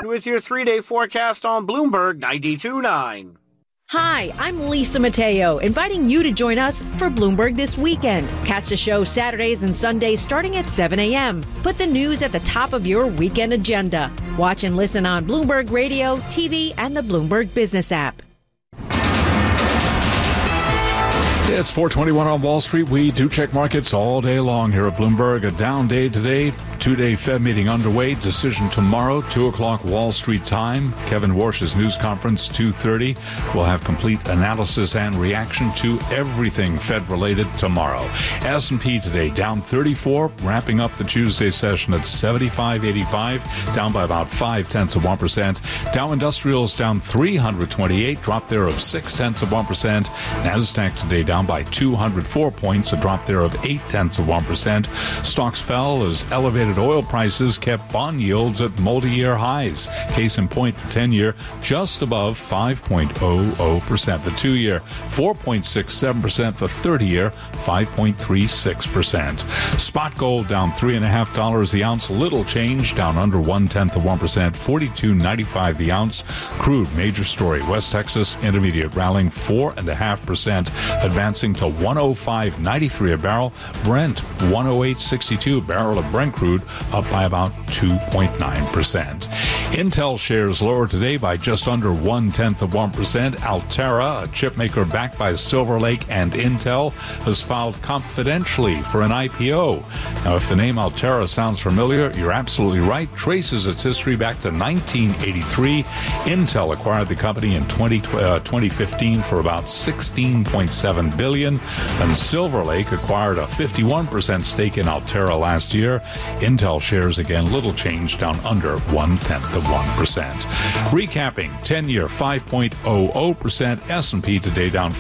with your 3-day forecast on Bloomberg 92.9. Hi, I'm Lisa Mateo, inviting you to join us for Bloomberg This Weekend. Catch the show Saturdays and Sundays starting at 7 a.m. Put the news at the top of your weekend agenda. Watch and listen on Bloomberg Radio, TV, and the Bloomberg Business app. It's 4:21 on Wall Street. We do check markets all day long here at Bloomberg. A down day today. 2-day Fed meeting underway. Decision tomorrow, 2 o'clock Wall Street time. Kevin Warsh's news conference, 2:30. We'll have complete analysis and reaction to everything Fed-related tomorrow. S&P today down 34, wrapping up the Tuesday session at 75.85, down by about 0.5%. Dow Industrials down 328, drop there of 0.6%. NASDAQ today down by 204 points, a drop there of 0.8%. Stocks fell as elevated oil prices kept bond yields at multi-year highs. Case in point, the 10-year just above 5.00%. The 2-year, 4.67%. The 30-year, 5.36%. Spot gold down $3.50 the ounce. Little change, down under 0.1%. 42.95 the ounce. Crude, major story. West Texas Intermediate rallying 4.5%, advancing to 105.93 a barrel. Brent 108.62 a barrel of Brent crude, up by about 2.9%. Intel shares lower today by just under 0.1%. Altera, a chip maker backed by Silver Lake and Intel, has filed confidentially for an IPO. Now, if the name Altera sounds familiar, you're absolutely right. Traces its history back to 1983. Intel acquired the company in 2015 for about $16.7 billion, and Silver Lake acquired a 51% stake in Altera last year. Intel shares, again, little change, down under 0.1%. Recapping, 10-year 5.00%, S&P today down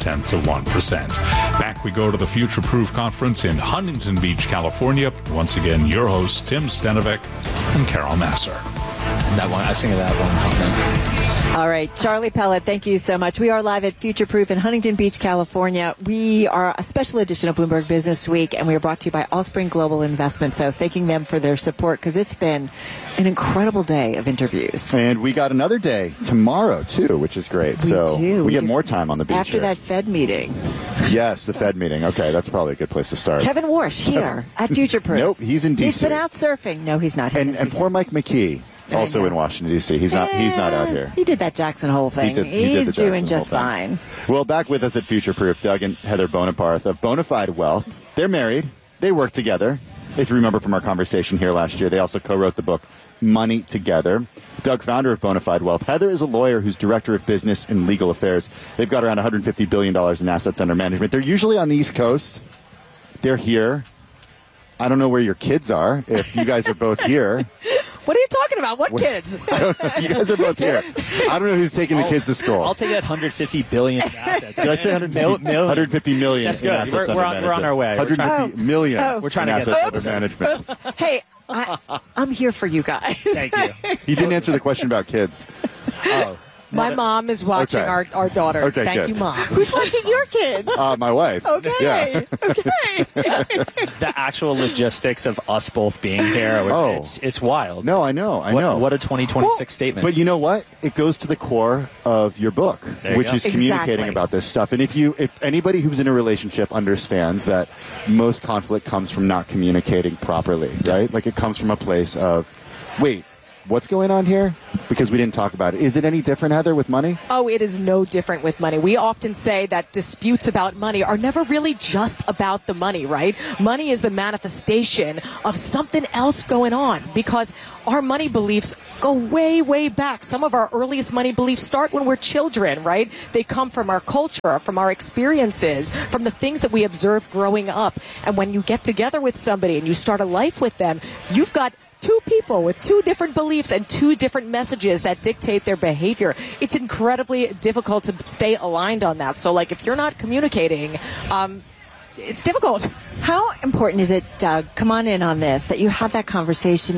0.5%. Back we go to the Future Proof Conference in Huntington Beach, California. Once again, your hosts, Tim Stenovic and Carol Nasser. That one, I was thinking of that one. All right, Charlie Pellet, thank you so much. We are live at Future Proof in Huntington Beach, California. We are a special edition of Bloomberg Business Week, and we are brought to you by Allspring Global Investment. So thanking them for their support, because it's been an incredible day of interviews. And we got another day tomorrow, too, which is great. We get more time on the beach after here. That Fed meeting. Yes, the Fed meeting. Okay, that's probably a good place to start. Kevin Warsh here at Future Proof. Nope, he's in D.C. He's been out surfing. No, he's not. And poor Mike McKee, also in Washington, D.C. He's not out here. He did that Jackson Hole thing. He's doing just fine. Well, back with us at Future Proof, Doug and Heather Bonaparth of Bonafide Wealth. They're married. They work together. If you remember from our conversation here last year, they also co-wrote the book Money Together. Doug, founder of Bonafide Wealth. Heather is a lawyer who's director of business and legal affairs. They've got around $150 billion in assets under management. They're usually on the East Coast. They're here. I don't know where your kids are, if you guys are both here. What are you talking about? What kids? You guys are both here. I don't know who's taking the kids to school. I'll take that $150 billion in assets. Did I say 150 million? That's good. In assets We're under on our way. 150 million. We're trying to get assets under management. Oops. Hey, I'm here for you guys. Thank you. You didn't answer the question about kids. Oh. My mom is watching our daughters. Okay, Thank good. you, Mom. Who's watching your kids? My wife. Okay. Yeah. Okay. The actual logistics of us both being here, it's wild. No, I know. What a 2026 statement. But you know what? It goes to the core of your book, which is communicating about this stuff. And if anybody who's in a relationship understands that most conflict comes from not communicating properly, right? Like it comes from a place of, wait, what's going on here? Because we didn't talk about it. Is it any different, Heather, with money? Oh, it is no different with money. We often say that disputes about money are never really just about the money, right? Money is the manifestation of something else going on, because our money beliefs go way, way back. Some of our earliest money beliefs start when we're children, right? They come from our culture, from our experiences, from the things that we observe growing up. And when you get together with somebody and you start a life with them, you've got two people with two different beliefs and two different messages that dictate their behavior. It's incredibly difficult to stay aligned on that. So, like, if you're not communicating, it's difficult. How important is it, Doug, come on in on this, that you have that conversation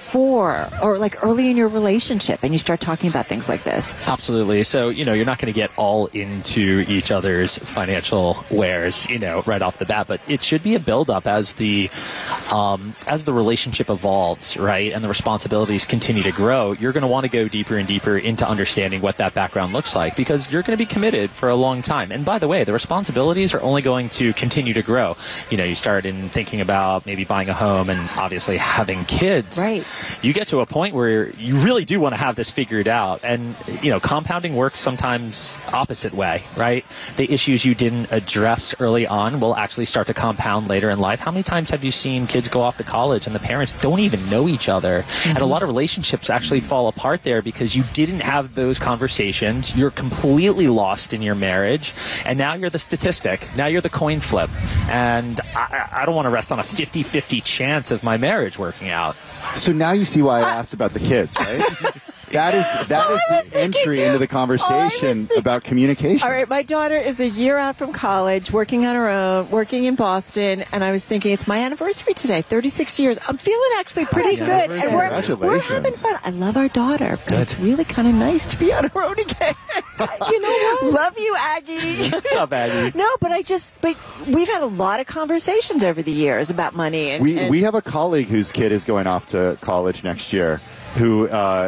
before or like early in your relationship and you start talking about things like this? Absolutely. So, you're not going to get all into each other's financial wares, right off the bat. But it should be a buildup as the relationship evolves, right? And the responsibilities continue to grow. You're going to want to go deeper and deeper into understanding what that background looks like, because you're going to be committed for a long time. And by the way, the responsibilities are only going to continue to grow. You start in thinking about maybe buying a home and obviously having kids. Right. You get to a point where you really do want to have this figured out. And, compounding works sometimes opposite way, right? The issues you didn't address early on will actually start to compound later in life. How many times have you seen kids go off to college and the parents don't even know each other? Mm-hmm. And a lot of relationships actually fall apart there because you didn't have those conversations. You're completely lost in your marriage. And now you're the statistic. Now you're the coin flip. And I don't want to rest on a 50-50 chance of my marriage working out. So now you see why I asked about the kids, right? That is the entry into the conversation about communication. All right, my daughter is a year out from college, working on her own, working in Boston, and I was thinking, it's my anniversary today, 36 years. I'm feeling actually pretty good, and we're having fun. I love our daughter, but it's really kind of nice to be on her own again. You know what? Love you, Aggie. What's up, Aggie? No, but we've had a lot of conversations over the years about money. And we have a colleague whose kid is going off to college next year who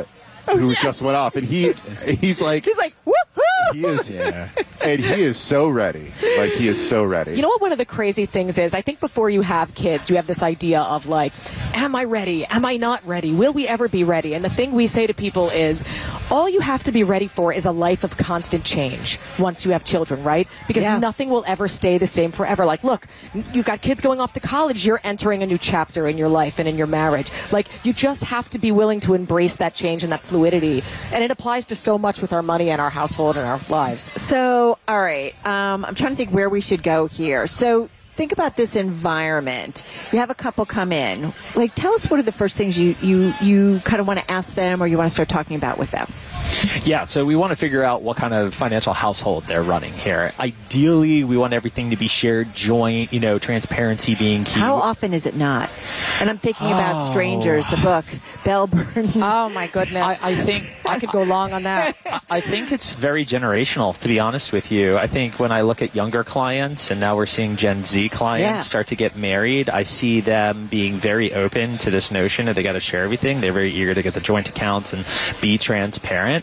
just went off, and he's like whoop-hoo! He is, and he is so ready. Like, he is so ready. You know what one of the crazy things is? I think before you have kids, you have this idea of like, am I ready? Am I not ready? Will we ever be ready? And the thing we say to people is, all you have to be ready for is a life of constant change once you have children, right? Because nothing will ever stay the same forever. Like, look, you've got kids going off to college, you're entering a new chapter in your life and in your marriage. Like, you just have to be willing to embrace that change and that fluidity. And it applies to so much with our money and our household and our lives. So, all right, I'm trying to think where we should go here. So, think about this environment. You have a couple come in. Like, tell us what are the first things you kind of want to ask them or you want to start talking about with them. Yeah, so we want to figure out what kind of financial household they're running here. Ideally, we want everything to be shared, joint, transparency being key. How often is it not? And I'm thinking about Strangers, the book, Bell Burton. Oh, my goodness. I think I could go long on that. I think it's very generational, to be honest with you. I think when I look at younger clients, and now we're seeing Gen Z clients start to get married, I see them being very open to this notion that they got to share everything. They're very eager to get the joint accounts and be transparent.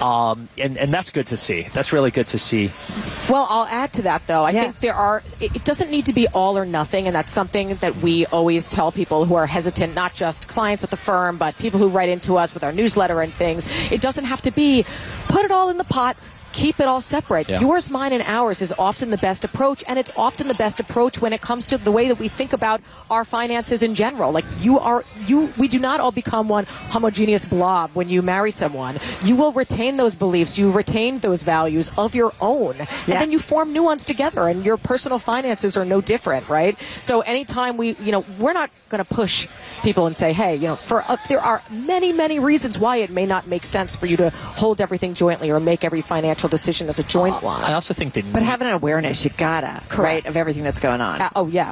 And that's good to see. That's really good to see. Well, I'll add to that, though. I think it doesn't need to be all or nothing, and that's something that we always tell people who are hesitant, not just clients at the firm, but people who write into us with our newsletter and things. It doesn't have to be put it all in the pot. Keep it all separate. Yeah. Yours, mine, and ours is often the best approach, and it's often the best approach when it comes to the way that we think about our finances in general. Like, we do not all become one homogeneous blob when you marry someone. You will retain those beliefs, you retain those values of your own, and then you form new ones together, and your personal finances are no different, right? So anytime we're not going to push people and say, hey, there are many, many reasons why it may not make sense for you to hold everything jointly or make every financial decision as a joint one. I also think but having an awareness, you gotta, right, of everything that's going on.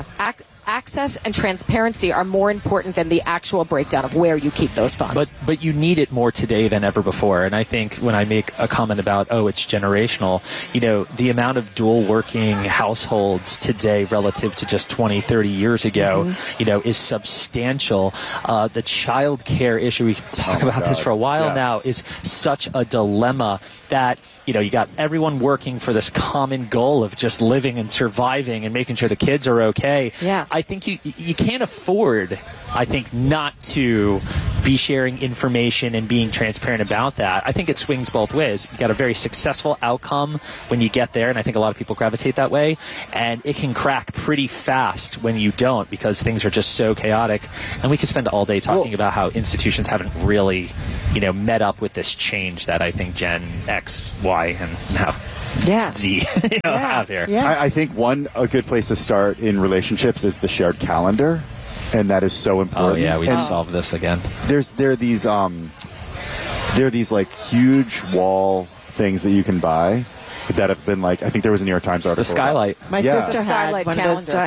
Access and transparency are more important than the actual breakdown of where you keep those funds. But you need it more today than ever before. And I think when I make a comment about, it's generational, the amount of dual working households today relative to just 20, 30 years ago, is substantial. The child care issue, we can talk about this for a while now, is such a dilemma that, you got everyone working for this common goal of just living and surviving and making sure the kids are okay. Yeah. I think you can't afford, not to be sharing information and being transparent about that. I think it swings both ways. You got a very successful outcome when you get there, and I think a lot of people gravitate that way, and it can crack pretty fast when you don't because things are just so chaotic. And we could spend all day talking about how institutions haven't really, met up with this change that I think Gen X, Y, and now Z have here. I think a good place to start in relationships is the shared calendar, and that is so important. Oh yeah, we just solved this again. There are these like huge wall things that you can buy that have been like, I think there was a New York Times article. The skylight. My sister had skylight one calendar. of those